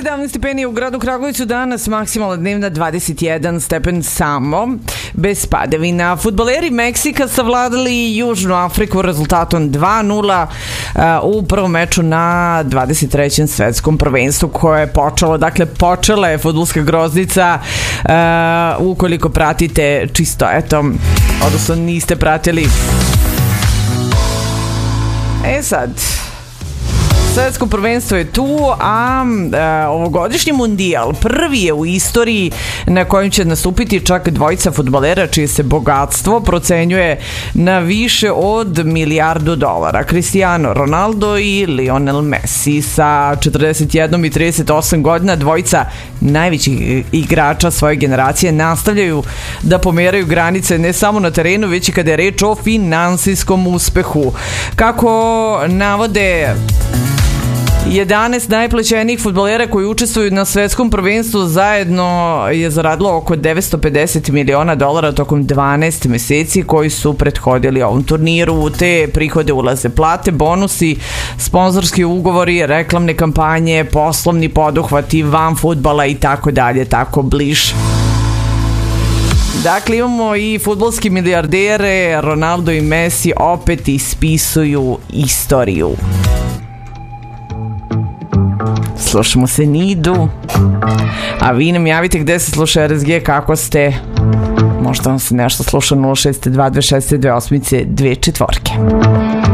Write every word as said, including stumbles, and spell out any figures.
sedamnaest stepeni u gradu Kragujevcu, danas maksimalna dnevna dvadeset jedan stepen samo, bez padavina. Fudbaleri Meksika savladali Južnu Afriku rezultatom dva nula u prvom meču na dvadeset trećem svetskom prvenstvu koje je počelo, dakle počela je fudbalska groznica. Uh, ukoliko pratite čisto, eto, odnosno niste pratili. E sad, svetsko prvenstvo je tu, a e, ovogodišnji mundijal prvi je u istoriji na kojem će nastupiti čak dvojica fudbalera čije se bogatstvo procenjuje na više od milijardu dolara. Cristiano Ronaldo i Lionel Messi. Sa četrdeset jedan i trideset osam godina dvojica najvećih igrača svoje generacije nastavljaju da pomeraju granice ne samo na terenu, već i kada je reč o finansijskom uspehu. Kako navode jedanaest najplaćenijih fudbalera koji učestvuju na svetskom prvenstvu zajedno je zaradilo oko devetsto pedeset miliona dolara tokom dvanaest meseci koji su prethodili ovom turniru. U te prihode ulaze plate, bonusi, sponzorski ugovori, reklamne kampanje, poslovni poduhvati van fudbala i tako dalje, tako bliže. Dakle, imamo i fudbalski milijardere, Ronaldo i Messi opet ispisuju istoriju. Slušamo se Nidu, a vi nam javite gde se sluša R S G, kako ste. Možda vam se nešto sluša nula šest dva dve šest dve osam dve četvorke.